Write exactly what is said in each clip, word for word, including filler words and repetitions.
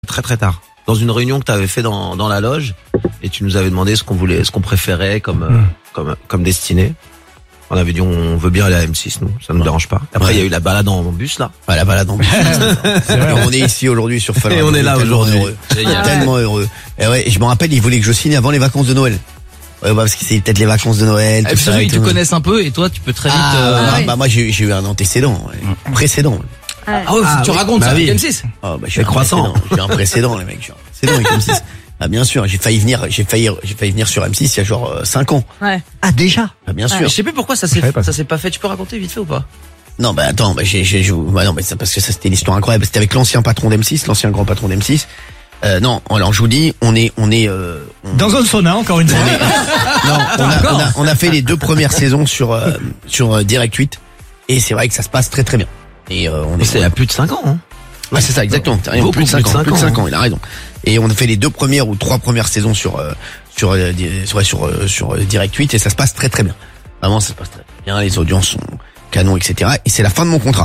très très tard. Dans une réunion que tu avais fait dans, dans la loge, et tu nous avais demandé ce qu'on voulait, ce qu'on préférait comme, mmh. comme, comme destinée. On avait dit on veut bien aller à M six, nous, ça nous ouais. dérange pas. Après il ouais. y a eu la balade en bus là. Ouais, la balade en bus. C'est vrai, on est ici aujourd'hui sur Fun. Et on est là aujourd'hui. Heureux. Tellement heureux. Et ouais, je me rappelle, il voulait que je signe avant les vacances de Noël. Ouais, bah, parce que c'est peut-être les vacances de Noël. Et puis surtout, ils te connaissent un peu et toi, tu peux très vite. Ah, euh... ah, bah moi j'ai, j'ai eu un antécédent, ouais. mmh. précédent. Ah, ah ouais, ah, tu oui. racontes bah, ça avec oui. M six. Ah bah je suis croissant. J'ai un précédent, les mecs. Je suis un précédent avec M six. Ah bien sûr, j'ai failli venir, j'ai failli, j'ai failli venir sur M six il y a genre euh, cinq ans. Ouais. Ah déjà. Ah bien sûr. Ouais. Je sais plus pourquoi ça s'est, ça s'est pas fait. Tu peux raconter vite fait ou pas? Non bah attends, bah j'ai, j'ai, bah non mais ça parce que ça c'était une histoire incroyable. C'était avec l'ancien patron d'M six, l'ancien grand patron d'M six. Euh, non, alors je vous dis, on est, on est euh, on... dans un sauna encore une fois. non, on a, on a, on a fait les deux premières saisons sur euh, sur euh, Direct huit et c'est vrai que ça se passe très très bien. Et euh, on est. C'est il y a plus de cinq ans. Hein. Ouais, c'est ça, exactement. T'as raison, plus de cinq ans, plus de cinq ans, il a raison. Et on a fait les deux premières ou trois premières saisons sur euh, sur euh, sur sur, euh, sur euh, Direct huit et ça se passe très très bien. Vraiment, ça se passe très bien. Les audiences sont canons, et cetera. Et c'est la fin de mon contrat.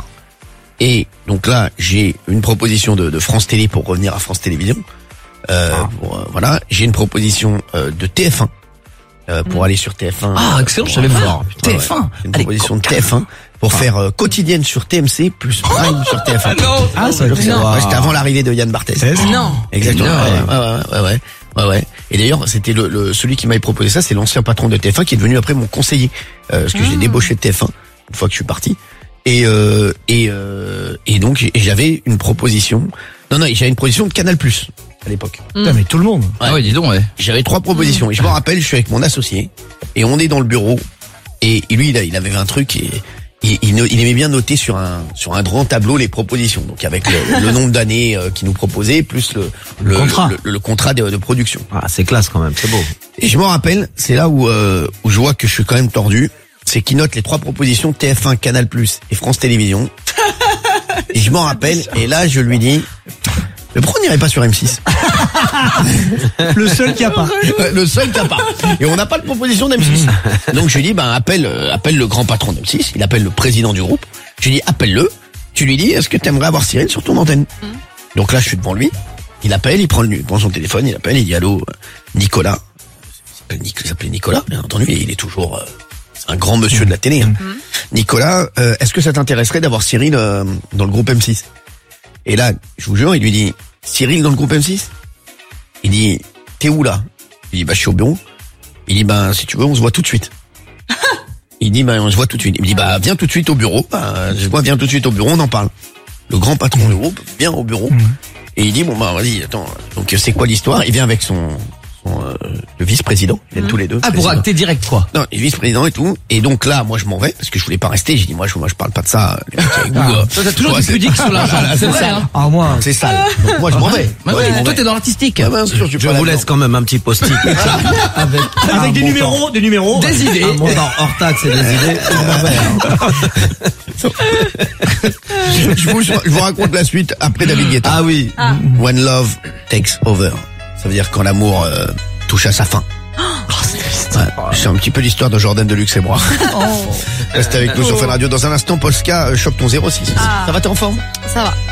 Et donc là, j'ai une proposition de, de France Télé pour revenir à France Télévisions. Euh, ah. pour, euh, voilà, j'ai une proposition euh, de T F un euh, pour mmh. aller sur T F un. Ah, excellent, je savais pas. T F un. Ouais, ouais. Une Allez, proposition de T F un pour ah. faire euh, quotidienne sur T M C plus Prime sur T F un. Non, ah, ça veut dire que c'était avant l'arrivée de Yann Barthès. Non. Exactement. Ouais, ouais, ouais, ouais, ouais, ouais. Et d'ailleurs, c'était le, le celui qui m'avait proposé ça, c'est l'ancien patron de T F un qui est devenu après mon conseiller, euh, parce que mmh. j'ai débauché de T F un une fois que je suis parti. Et euh, et euh, et donc et j'avais une proposition. Non non, j'avais une proposition de Canal Plus à l'époque. Mmh. Mais tout le monde. Ouais. Ah oui, dis donc ouais. J'avais trois propositions mmh. et je me rappelle, je suis avec mon associé et on est dans le bureau et lui il, a, il avait un truc et il, il, il aimait bien noter sur un sur un grand tableau les propositions. Donc avec le, le nombre d'années euh, qu'il nous proposait plus le le, le contrat le, le contrat de, de production. Ah, c'est classe quand même, c'est beau. Et je me rappelle, c'est là où euh, où je vois que je suis quand même tordu. C'est qu'il note les trois propositions T F un, Canal Plus et France Télévisions. Et je m'en rappelle, et là je lui dis, mais pourquoi on n'irait pas sur M six? Le seul qui a pas. Le seul qui a pas. Et on n'a pas de proposition d'M six. Donc je lui dis, ben appelle, euh, appelle le grand patron d'M six, il appelle le président du groupe. Je lui dis, appelle-le. Tu lui dis, est-ce que tu aimerais avoir Cyril sur ton antenne? Mm. Donc là je suis devant lui, il appelle, il prend, le, il prend son téléphone, il appelle, il dit allô, Nicolas. Il s'appelait Nicolas, bien entendu, et il est toujours... Euh, un grand monsieur de la télé. Hein. Mmh. Nicolas, euh, est-ce que ça t'intéresserait d'avoir Cyril euh, dans le groupe M six? Et là, je vous jure, il lui dit, Cyril dans le groupe M six? Il dit, t'es où là? Il dit, bah je suis au bureau. Il dit, bah si tu veux, on se voit tout de suite. Il dit, bah on se voit tout de suite. Il me dit, bah viens tout de suite au bureau. Bah, je vois, viens tout de suite au bureau, on en parle. Le grand patron du groupe vient au bureau. Mmh. Et il dit, bon bah vas-y, attends, donc c'est quoi l'histoire? Il vient avec son... Euh, le vice-président, ils viennent mmh. tous les deux. Ah, pour acter direct, quoi. Non, le vice-président et tout. Et donc là, moi, je m'en vais, parce que je voulais pas rester. J'ai dit, moi, je, moi, je parle pas de ça, les mecs avec vous. Ah, euh, toi, t'as toujours été pudique sur l'argent. C'est vrai, hein. Ah, moi. C'est sale. Donc, moi, je m'en vais. Ouais, ouais, toi, t'es dans l'artistique. Ah, bien sûr, je je vous laisse quand même un petit post-it. avec avec des numéros, des numéros. Des idées. Un montant hors taxe et des idées. je, vous, je vous raconte la suite après David Guetta. Ah oui. Ah. When love takes over. Ça veut dire quand l'amour euh, touche à sa fin. Oh, c'est triste. Ouais, c'est un petit peu l'histoire de Jordan Deluxe et moi. Oh. Restez avec nous sur Fun Radio. Dans un instant, Polska, chope ton zéro six. Ah. Ça va, t'es en forme? Ça va.